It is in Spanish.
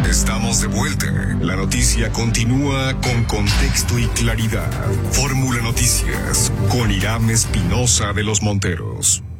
Estamos de vuelta. La noticia continúa con contexto y claridad. Fórmula Noticias con Irán Espinosa de los Monteros.